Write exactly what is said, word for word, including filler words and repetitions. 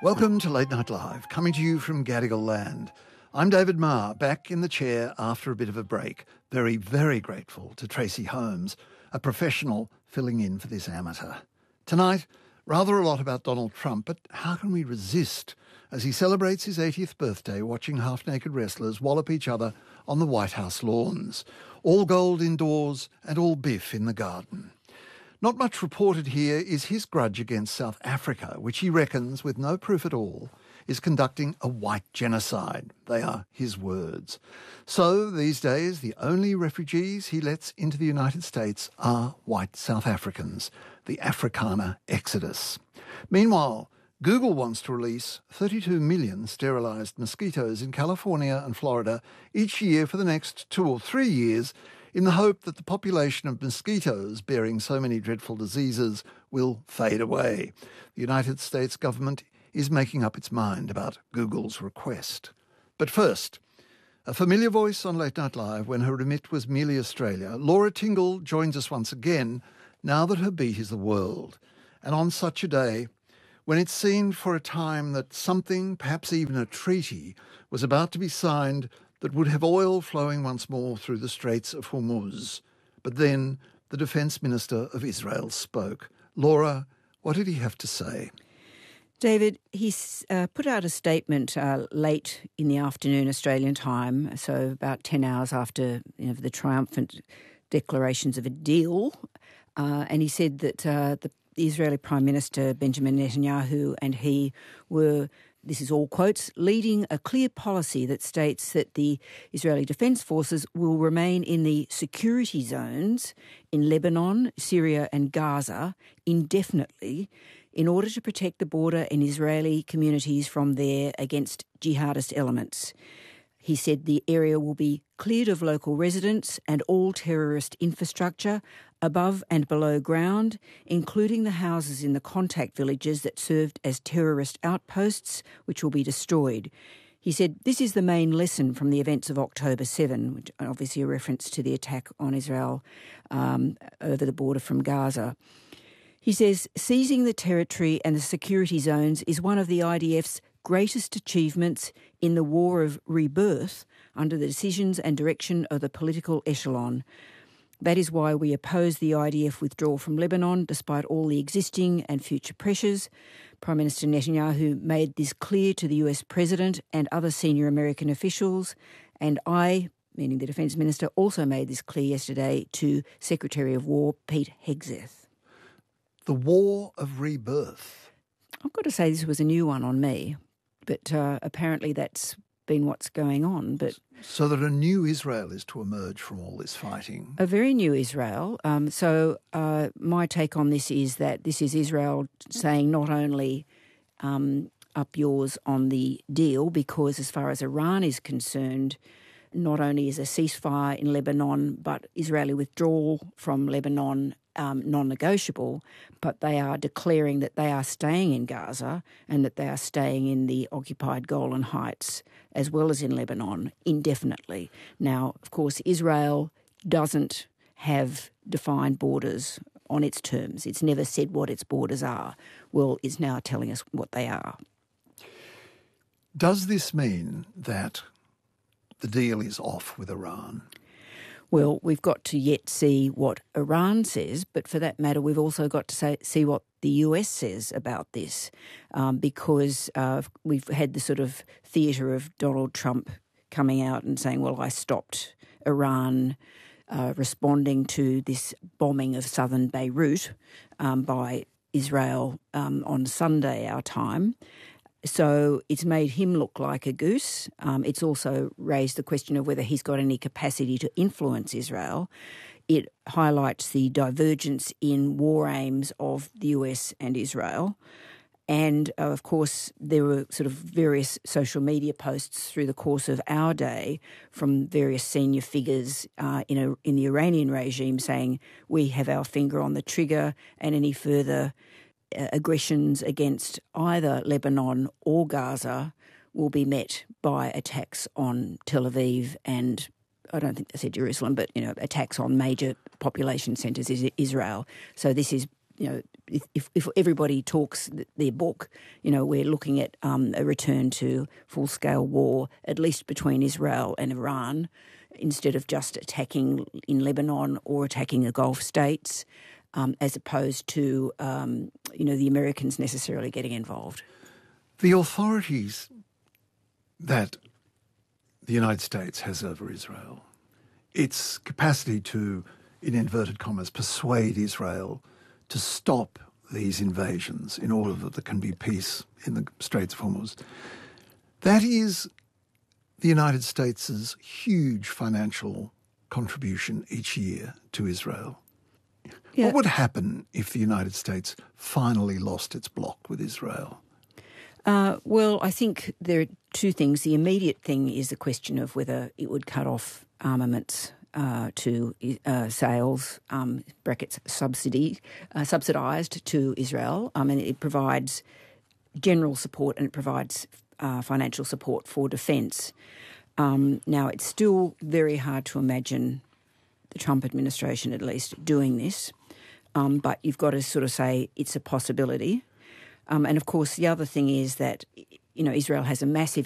Welcome to Late Night Live, coming to you from Gadigal Land. I'm David Marr, back in the chair after a bit of a break. Very, very grateful to Tracy Holmes, a professional filling in for this amateur. Tonight, rather a lot about Donald Trump, but how can we resist as he celebrates his eightieth birthday watching half-naked wrestlers wallop each other on the White House lawns? All gold indoors and all biff in the garden. Not much reported here is his grudge against South Africa, which he reckons, with no proof at all, is conducting a white genocide. They are his words. So, these days, the only refugees he lets into the United States are white South Africans, the Afrikaner exodus. Meanwhile, Google wants to release thirty-two million sterilised mosquitoes in California and Florida each year for the next two or three years, in the hope that the population of mosquitoes bearing so many dreadful diseases will fade away. The United States government is making up its mind about Google's request. But first, a familiar voice on Late Night Live when her remit was merely Australia, Laura Tingle joins us once again, now that her beat is the world. And on such a day, when it seemed for a time that something, perhaps even a treaty, was about to be signed that would have oil flowing once more through the Straits of Hormuz. But then the Defence Minister of Israel spoke. Laura, what did he have to say? David, he uh, put out a statement uh, late in the afternoon Australian time, so about ten hours after you know, the triumphant declarations of a deal, uh, and he said that uh, the Israeli Prime Minister Benjamin Netanyahu and he were, this is all quotes, leading a clear policy that states that the Israeli Defence Forces will remain in the security zones in Lebanon, Syria and Gaza indefinitely in order to protect the border and Israeli communities from there against jihadist elements. He said the area will be cleared of local residents and all terrorist infrastructure above and below ground, including the houses in the contact villages that served as terrorist outposts, which will be destroyed. He said this is the main lesson from the events of October seventh, which obviously a reference to the attack on Israel um, over the border from Gaza. He says seizing the territory and the security zones is one of the I D F's greatest achievements in the war of rebirth under the decisions and direction of the political echelon. That is why we oppose the I D F withdrawal from Lebanon, despite all the existing and future pressures. Prime Minister Netanyahu made this clear to the U S President and other senior American officials, and I, meaning the Defence Minister, also made this clear yesterday to Secretary of War Pete Hegseth. The war of rebirth. I've got to say this was a new one on me, but uh, apparently that's been what's going on. But so that a new Israel is to emerge from all this fighting. A very new Israel. Um, so uh, my take on this is that this is Israel saying not only um, up yours on the deal, because as far as Iran is concerned, not only is a ceasefire in Lebanon, but Israeli withdrawal from Lebanon Um, non-negotiable, but they are declaring that they are staying in Gaza and that they are staying in the occupied Golan Heights as well as in Lebanon indefinitely. Now, of course, Israel doesn't have defined borders on its terms. It's never said what its borders are. Well, it's now telling us what they are. Does this mean that the deal is off with Iran? Well, we've got to yet see what Iran says, but for that matter, we've also got to say, see what the U S says about this, um, because uh, we've had the sort of theatre of Donald Trump coming out and saying, well, I stopped Iran uh, responding to this bombing of southern Beirut um, by Israel um, on Sunday, our time. So it's made him look like a goose. Um, it's also raised the question of whether he's got any capacity to influence Israel. It highlights the divergence in war aims of the U S and Israel. And, uh, of course, there were sort of various social media posts through the course of our day from various senior figures uh, in, a, in the Iranian regime saying we have our finger on the trigger and any further uh, aggressions against either Lebanon or Gaza will be met by attacks on Tel Aviv and, I don't think they said Jerusalem, but, you know, attacks on major population centres in Israel. So this is you know, if, if, if everybody talks their book, you know, we're looking at um, a return to full-scale war, at least between Israel and Iran, instead of just attacking in Lebanon or attacking the Gulf states, um, as opposed to, um, you know, the Americans necessarily getting involved. The authorities that the United States has over Israel, its capacity to, in inverted commas, persuade Israel to stop these invasions in order that there can be peace in the Straits of Hormuz, that is the United States' huge financial contribution each year to Israel. Yeah. What would happen if the United States finally lost its block with Israel? Uh, well, I think there are two things. The immediate thing is the question of whether it would cut off armaments uh, to uh, sales, um, brackets, subsidy, uh, subsidised to Israel. I mean, it provides general support and it provides uh, financial support for defence. Um, now, it's still very hard to imagine the Trump administration, at least, doing this. Um, but you've got to sort of say it's a possibility. Um, and, of course, the other thing is that, you know, Israel has a massive